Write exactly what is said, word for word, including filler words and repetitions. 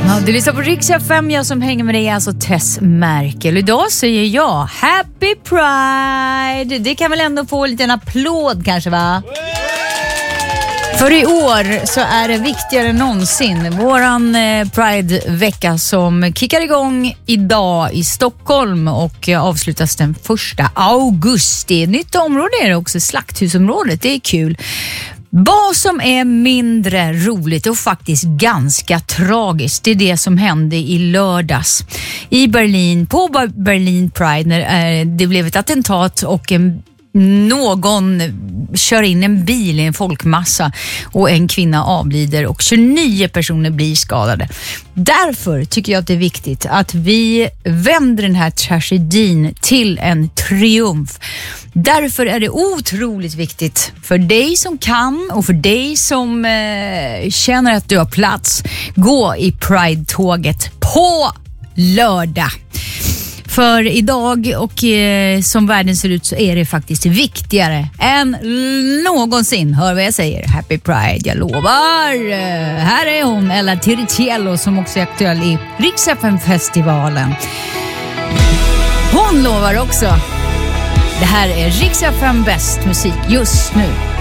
Ja, du lyssnar på Rix F M, jag som hänger med dig är alltså Tess Merkel. Idag säger jag Happy Pride. Det kan väl ändå få en liten applåd kanske, va? För i år så är det viktigare än någonsin. Våran eh, Pride-vecka som kickar igång idag i Stockholm och eh, avslutas den första augusti. Nytt område är det också, Slakthusområdet, det är kul. Vad som är mindre roligt och faktiskt ganska tragiskt, det är det som hände i lördags i Berlin, på Berlin Pride, när eh, det blev ett attentat och en någon kör in en bil i en folkmassa och en kvinna avlider och tjugonio personer blir skadade. Därför tycker jag att det är viktigt att vi vänder den här tragedin till en triumf. Därför är det otroligt viktigt för dig som kan och för dig som eh, känner att du har plats, gå i Pride-tåget på lördag. För idag och eh, som världen ser ut så är det faktiskt viktigare än någonsin. Hör vad jag säger. Happy Pride, jag lovar. Eh, här är hon, Ella Tiriciello, som också är aktuell i Rix F M-festivalen. Hon lovar också. Det här är Rix F M bäst musik just nu.